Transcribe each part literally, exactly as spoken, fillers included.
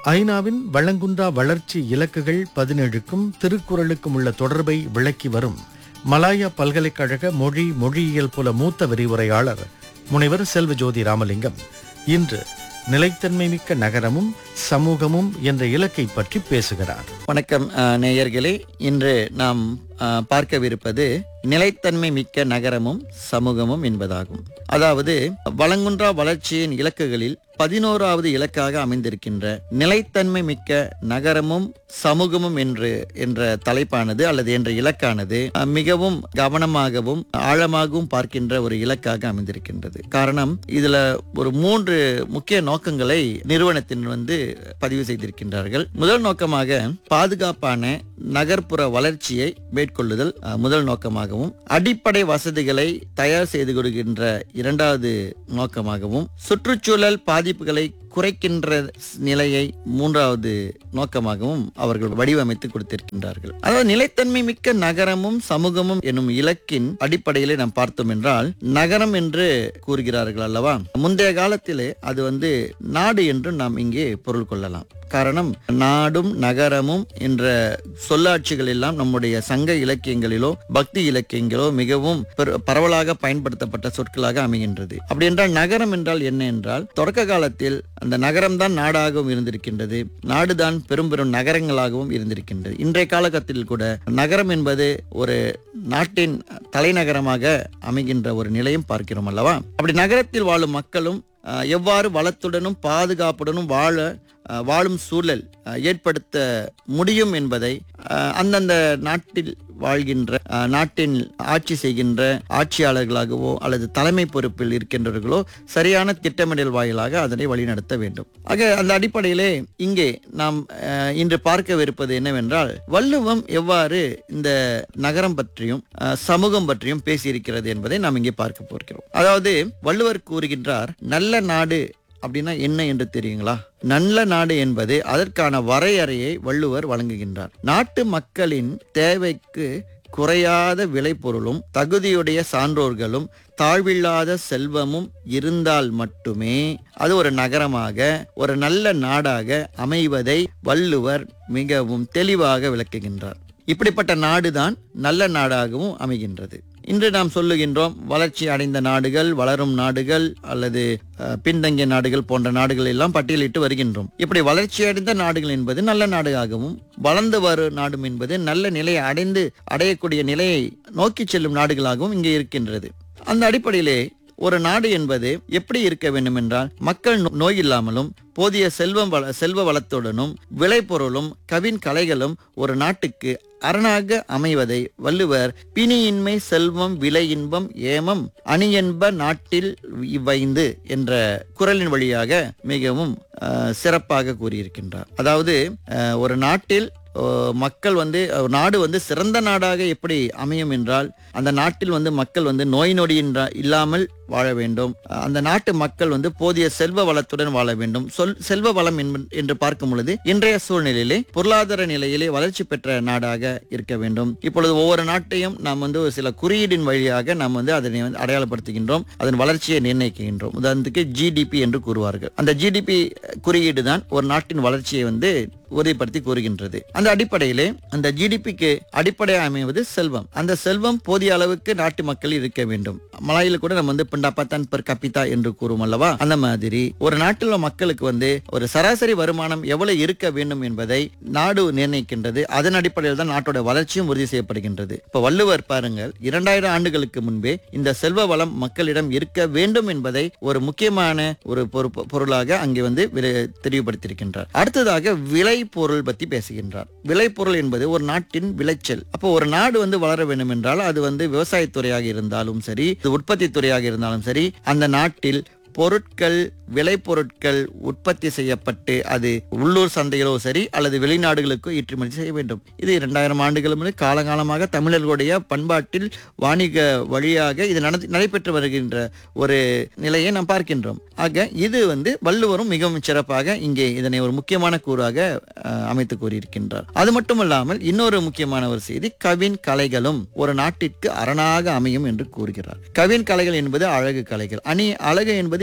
ஐநாவின் வளங்குன்றா வளர்ச்சி இலக்குகள் பதினேழுக்கும் திருக்குறளுக்கும் உள்ள தொடர்பை விளக்கி வரும் மலாயா பல்கலைக்கழக மொழி மொழியியல் புல மூத்த விரிவுரையாளர் முனைவர் செல்வஜோதி ராமலிங்கம் இன்று நிலைத்தன்மை மிக்க நகரமும் சமூகமும் என்ற இலக்கை பற்றி பேசுகிறார். வணக்கம் அஹ், நேயர்களே. இன்று நாம் அஹ், பார்க்கவிருப்பது நிலைத்தன்மை மிக்க நகரமும் சமூகமும் என்பதாகும். அதாவது வளங்குன்றா வளர்ச்சியின் இலக்குகளில் பதினோராவது இலக்காக அமைந்திருக்கின்ற நிலைத்தன்மை மிக்க நகரமும் சமூகமும் என்று என்ற தலைப்பானது அல்லது என்ற இலக்கானது அஹ், மிகவும் கவனமாகவும் ஆழமாகவும் பார்க்கின்ற ஒரு இலக்காக அமைந்திருக்கின்றது. காரணம், இதுல ஒரு மூன்று முக்கிய நோக்கங்களை நிறுவனத்தின் வந்து பதிவு செய்திருக்கின்றார்கள். முதல் நோக்கமாக பாதுகாப்பான நகர்ப்புற வளர்ச்சியை மேற்கொள்ளுதல் அஹ், முதல் நோக்கமாகவும், அடிப்படை வசதிகளை தயார் செய்து கொடுக்கின்ற இரண்டாவது நோக்கமாகவும், சுற்றுச்சூழல் பாதிப்புகளை குறைக்கின்ற நிலையை மூன்றாவது நோக்கமாகவும் அவர்கள் வடிவமைத்து கொடுத்திருக்கின்றார்கள். அதாவது நிலைத்தன்மை மிக்க நகரமும் சமூகமும் எனும் இலக்கின் அடிப்படையிலே நாம் பார்த்தோம் என்றால், நகரம் என்று கூறுகிறார்கள் அல்லவா, முந்தைய காலத்திலே அது வந்து நாடு என்று நாம் இங்கே பொருள் கொள்ளலாம். காரணம், நாடும் நகரமும் என்ற சொல்லாட்சிகள் எல்லாம் நம்முடைய சங்க இலக்கியங்களிலோ பக்தி இலக்கியங்களோ மிகவும் பரவலாக பயன்படுத்தப்பட்ட சொற்களாக அமைகின்றது. அப்படி என்றால் நகரம் என்றால் என்ன என்றால், தொடக்க காலத்தில் அந்த நகரம்தான் நாடாகவும் இருந்திருக்கின்றது, நாடுதான் பெரும் பெரும் நகரங்களாகவும் இருந்திருக்கின்றது. இன்றைய காலகட்டத்தில் கூட நகரம் என்பது ஒரு நாட்டின் தலைநகரமாக அமைகின்ற ஒரு நிலையும் பார்க்கிறோம் அல்லவா. அப்படி நகரத்தில் வாழும் மக்களும் அஹ், எவ்வாறு வளத்துடனும் பாதுகாப்புடனும் வாழ அஹ், வாழும் சூழல் அஹ், ஏற்படுத்த முடியும் என்பதை அஹ், அந்தந்த நாட்டில் வாழ்கின்ற அஹ், நாட்டின் ஆட்சி செய்கின்ற ஆட்சியாளர்களாகவோ அல்லது தலைமை பொறுப்பில் இருக்கின்றவர்களோ சரியான திட்டமிடல் வாயிலாக அதனை வழிநடத்த வேண்டும். ஆக அந்த அடிப்படையிலே இங்கே நாம் அஹ், இன்று பார்க்கவிருப்பது என்னவென்றால், வள்ளுவம் எவ்வாறு இந்த நகரம் பற்றியும் அஹ், சமூகம் பற்றியும் பேசியிருக்கிறது என்பதை நாம் இங்கே பார்க்க போகிறோம். அதாவது வள்ளுவர் கூறுகின்றார், நல்ல நாடு அப்படின்னா என்ன என்று தெரியுங்களா? நல்ல நாடு என்பது அதற்கான வரையறையை வள்ளுவர் வழங்குகின்றார். நாட்டு மக்களின் தேவைக்கு குறையாத விளைபொருளும் தகுதியுடைய சான்றோர்களும் தாழ்வில்லாத செல்வமும் இருந்தால் மட்டுமே அது ஒரு நகரமாக, ஒரு நல்ல நாடாக அமைவதை வள்ளுவர் மிகவும் தெளிவாக விளக்குகின்றார். இப்படிப்பட்ட நாடுதான் நல்ல நாடாகவும் அமைகின்றது. இன்று நாம் சொல்லுகின்றோம், வளர்ச்சி அடைந்த நாடுகள், வளரும் நாடுகள் அல்லது அஹ், பின்தங்கிய நாடுகள் போன்ற நாடுகள் எல்லாம் பட்டியலிட்டு வருகின்றோம். இப்படி வளர்ச்சி அடைந்த நாடுகள் என்பது நல்ல நாடுகாகவும், வளர்ந்து வரும் நாடு என்பது நல்ல நிலையை அடைந்து அடையக்கூடிய நிலையை நோக்கி செல்லும் நாடுகளாகவும் இங்கே இருக்கின்றது. அந்த அடிப்படையிலே ஒரு நாடு என்பது எப்படி இருக்க வேண்டும் என்றால், மக்கள் நோய் இல்லாமலும் போதிய செல்வம் வள செல்வ வளத்துடனும் விளைபொருளும் கவின் கலைகளும் ஒரு நாட்டுக்கு அரணாக அமைவதை வள்ளுவர் பிணியின்மை செல்வம் விலை இன்பம் ஏமம் அணியென்ப நாட்டில் இவைந்து என்ற குறளின் வழியாக மிகவும் அஹ், சிறப்பாக கூறியிருக்கின்றார். அதாவது அஹ், ஒரு நாட்டில் மக்கள் வந்து நாடு வந்து சிறந்த நாடாக எப்படி அமையும் என்றால், அந்த நாட்டில் வந்து மக்கள் வந்து நோய் நொடி இல்லாமல் வாழ வேண்டும். அந்த நாட்டு மக்கள் வந்து போதிய செல்வ வளத்துடன் வாழ வேண்டும். சொல் செல்வ வளம் என்று பார்க்கும் பொழுது இன்றைய சூழ்நிலையிலே பொருளாதார நிலையிலே வளர்ச்சி பெற்ற நாடாக இருக்க வேண்டும். இப்பொழுது ஒவ்வொரு நாட்டையும் நாம் வந்து ஒரு சில குறியீடின் வழியாக நாம் வந்து அதனை வந்து அடையாளப்படுத்துகின்றோம், அதன் வளர்ச்சியை நிர்ணயிக்கின்றோம். உதாரணத்துக்கு ஜிடிபி என்று கூறுவார்கள். அந்த ஜிடிபி குறியீடு தான் ஒரு நாட்டின் வளர்ச்சியை வந்து உறுதிப்படுத்தி கூறுகின்றது. அந்த அடிப்படையிலே அந்த ஜிடிபிக்கு அடிப்படையாக அமைவது செல்வம். அந்த செல்வம் போதிய அளவுக்கு நாட்டு மக்கள் இருக்க வேண்டும். மலாயில கூட நம்ம வந்து பிண்டாப்பத்தான் பெர் கபிதா என்று கூறும் அல்லவா, அந்த மாதிரி ஒரு நாட்டில் உள்ள மக்களுக்கு வந்து ஒரு சராசரி வருமானம் எவ்வளவு இருக்க வேண்டும் என்பதை நாடு நிர்ணயிக்கின்றது. அதன் அடிப்படையில் தான் நாட்டோட வளர்ச்சியும் உறுதி செய்யப்படுகின்றது. இப்ப வள்ளுவர் பாருங்கள், இரண்டாயிரம் ஆண்டுகளுக்கு முன்பே இந்த செல்வ வளம் மக்களிடம் இருக்க வேண்டும் என்பதை ஒரு முக்கியமான ஒரு பொருளாக அங்கே வந்து தெளிவுபடுத்தியிருக்கின்றார். அடுத்ததாக விலை பொருள் பத்தி பேசுகின்றார். விளைபொருள் என்பது ஒரு நாட்டின் விளைச்சல். அப்போ ஒரு நாடு வந்து வளர வேண்டும் என்றால் அது வந்து விவசாயத்துறையாக இருந்தாலும் சரி, உற்பத்தி துறையாக இருந்தாலும் சரி, அந்த நாட்டில் பொருட்கள் விளைபொருட்கள் உற்பத்தி செய்யப்பட்டு அது உள்ளூர் சந்தையிலோ சரி அல்லது வெளிநாடுகளுக்கோ ஏற்றுமதி செய்ய வேண்டும். இது இரண்டாயிரம் ஆண்டுகள் முன்பு காலகாலமாக தமிழர்களுடைய பண்பாட்டில் வாணிக வழியாக இது நடைபெற்று வருகின்ற ஒரு நிலையை நாம் பார்க்கின்றோம். ஆக இது வந்து வள்ளுவரும் மிகவும் சிறப்பாக இங்கே இதனை ஒரு முக்கியமான கூறாக அமைத்து கூறியிருக்கின்றார். அது மட்டுமல்லாமல் இன்னொரு முக்கியமான ஒரு செய்தி, கவின் கலைகளும் ஒரு நாட்டிற்கு அரணாக அமையும் என்று கூறுகிறார். கவின் கலைகள் என்பது அழகு கலைகள். அணி அழகு என்பது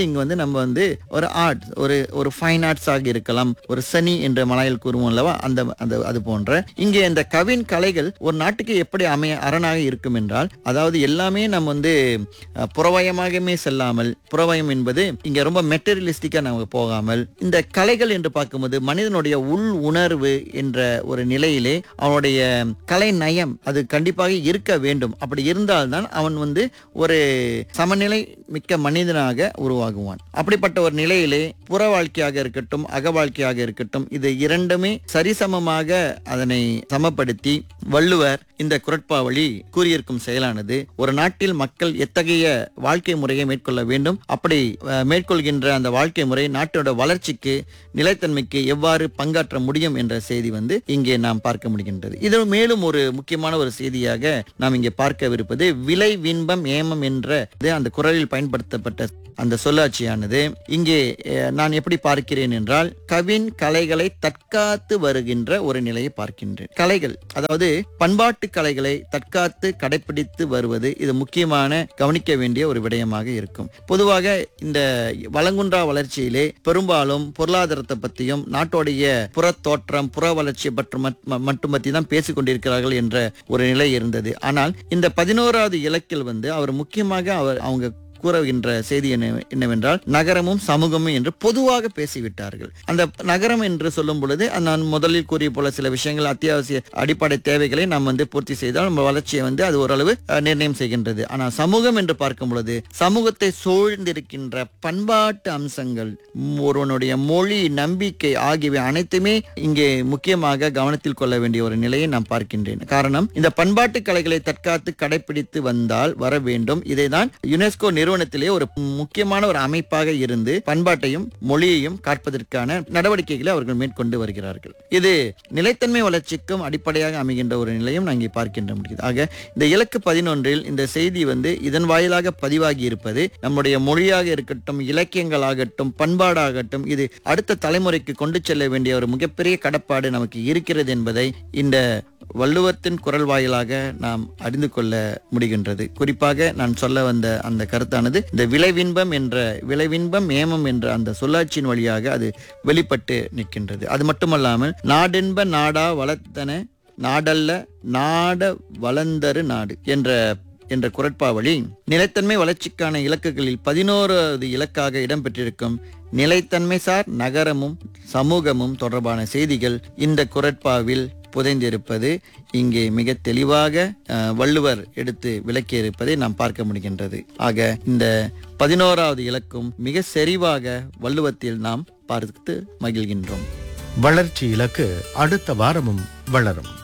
இங்க வந்து நம்ம வந்து ஒரு ஆர்ட் ஒரு ஒரு ஃபைன் ஆர்ட்ஸ் ஆக இருக்கலாம், ஒரு சனி என்ற மலையில் கூறுவோம் அல்லவா, அந்த அந்த அது போன்ற இங்கே இந்த கவின் கலைகள் ஒரு நாட்டுக்கு எப்படி அமைய அரணாக இருக்கும் என்றால், அதாவது எல்லாமே நம்ம வந்து அஹ், புறவயமாகவே செல்லாமல், புறவயம் என்பது இங்க ரொம்ப மெட்டீரியலிஸ்டிக்கா நம்ம போகாமல், இந்த கலைகள் என்று பார்க்கும்போது மனிதனுடைய உள் உணர்வு என்ற ஒரு நிலையிலே அவனுடைய கலை நயம் அது கண்டிப்பாக இருக்க வேண்டும். அப்படி இருந்தால்தான் அவன் வந்து ஒரு சமநிலை மிக்க மனிதனாக உருவாகுவான். அப்படிப்பட்ட ஒரு நிலையிலே புற வாழ்க்கையாக இருக்கட்டும், அக வாழ்க்கையாக இருக்கட்டும், இது இரண்டுமே சரிசமமாக அதனை சமப்படுத்தி வள்ளுவர் இந்த குறட்பாவழி கூறியிருக்கும் செயலானது ஒரு நாட்டில் மக்கள் எத்தகைய வாழ்க்கை முறையை மேற்கொள்ள வேண்டும், அப்படி அஹ், மேற்கொள்கின்ற அந்த வாழ்க்கை முறை நாட்டோட வளர்ச்சிக்கு நிலைத்தன்மைக்கு எவ்வாறு பங்காற்ற முடியும் என்ற செய்தி வந்து இங்கே நாம் பார்க்க முடிகின்றது. இது மேலும் ஒரு முக்கியமான ஒரு செய்தியாக நாம் இங்கே பார்க்கவிருப்பது விலை வின்பம் ஏமம் என்ற அந்த குறளில் பயன்படுத்தப்பட்ட அந்த சொல்லாட்சியானது இங்கே அஹ், நான் எப்படி பார்க்கிறேன் என்றால், கவின் கலைகளை தற்காத்து வருகின்ற ஒரு நிலையை பார்க்கின்றேன். கலைகள் அதாவது பண்பாட்டு கலைகளை தற்காத்து கடைபிடித்து வருவது இது முக்கியமான கவனிக்க வேண்டிய ஒரு விடயமாக இருக்கும். பொதுவாக இந்த வளங்குன்றா வளர்ச்சியிலே பெரும்பாலும் பொருளாதாரத்தை பற்றியும் நாட்டோடைய புற தோற்றம் புற வளர்ச்சி மற்றும் மட்டும் பற்றி தான் பேசிக் கொண்டிருக்கிறார்கள் என்ற ஒரு நிலை இருந்தது. ஆனால் இந்த பதினோராவது இலக்கில் வந்து அவர் முக்கியமாக அவர் அவங்க கூறுகின்ற செய்தி என்ன என்னவென்றால், நகரமும் சமூகமும் என்று பொதுவாக பேசிவிட்டார்கள். அந்த நகரம் என்று சொல்லும் பொழுது நான் முதலில் கூறிய போல சில விஷயங்கள், அத்தியாவசிய அடிப்படை தேவைகளை நாம் வந்து பூர்த்தி செய்தால் நம்ம வளர்ச்சியை வந்து அது ஓரளவு அஹ், நிர்ணயம் செய்கின்றது. ஆனால் சமூகம் என்று பார்க்கும் பொழுது சமூகத்தை சூழ்ந்திருக்கின்ற பண்பாட்டு அம்சங்கள், ஒருவனுடைய மொழி, நம்பிக்கை ஆகியவை அனைத்துமே இங்கே முக்கியமாக கவனத்தில் கொள்ள வேண்டிய ஒரு நிலையை நான் பார்க்கின்றேன். காரணம், இந்த பண்பாட்டு கலைகளை தற்காத்து கடைபிடித்து வந்தால் வர வேண்டும். இதைதான் யுனெஸ்கோ நிறுவனத்திலே ஒரு முக்கியமான ஒரு அமைப்பாக இருந்து பண்பாட்டையும் மொழியையும் காப்பதற்கான நடவடிக்கைகளை அவர்கள் மேற்கொண்டு வருகிறார்கள். இது நிலைத்தன்மை வளர்ச்சிக்கும் அடிப்படையாக அமைகின்ற ஒரு நிலையும் நான் இங்கே பார்க்கின்ற முடியுது. ஆக இந்த இலக்கு பதினொன்றில் இந்த செய்தி வந்து இதன் வாயிலாக பதிவாகி இருப்பது, நம்முடைய மொழியாக இருக்கட்டும், இலக்கியங்களாகட்டும், பண்பாடாகட்டும், இது அடுத்த தலைமுறைக்கு கொண்டு செல்ல வேண்டிய ஒரு மிகப்பெரிய கடப்பாடு நமக்கு இருக்கிறது என்பதை இந்த வள்ளுவத்தின் குரல் வாயிலாக நாம் அறிந்து கொள்ள முடிகின்றது. குறிப்பாக நான் சொல்ல வந்த அந்த கருத்தானது இந்த விளைவின்பம் என்ற விளைவின்பம் ஏமம் என்ற அந்த சொல்லாட்சியின் வழியாக அது வெளிப்பட்டு நிற்கின்றது. அது மட்டுமல்லாமல் நாடென்ப நாடா வளர்த்தன நாடல்ல நாட வளர்ந்தரு நாடு என்ற என்ற குறட்பாவளி நிலைத்தன்மை வளர்ச்சிக்கான இலக்குகளில் பதினோராவது இலக்காக இடம்பெற்றிருக்கும் நிலைத்தன்மை சார் நகரமும் சமூகமும் தொடர்பான செய்திகள் இந்த குறட்பாவில் புதைந்திருப்பது இங்கே மிக தெளிவாக அஹ், வள்ளுவர் எடுத்து விளக்கியிருப்பதை நாம் பார்க்க முடிகின்றது. ஆக இந்த பதினோராவது இலக்கும் மிக செறிவாக வள்ளுவத்தில் நாம் பார்த்து மகிழ்கின்றோம். வளர்ச்சி இலக்கு அடுத்த வாரமும் வளரும்.